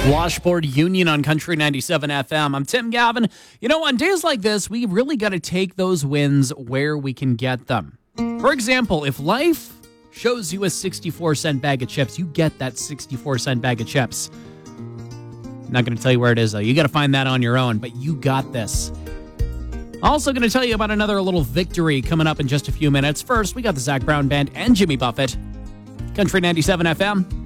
Washboard Union on Country 97 FM. I'm Tim Gavin. You know, on days like this, we really got to take those wins where we can get them. For example, if life shows you a 64-cent bag of chips, you get that 64-cent bag of chips. I'm not going to tell you where it is, though. You got to find that on your own, but you got this. Also going to tell you about another little victory coming up in just a few minutes. First, we got the Zac Brown Band and Jimmy Buffett. Country 97 FM.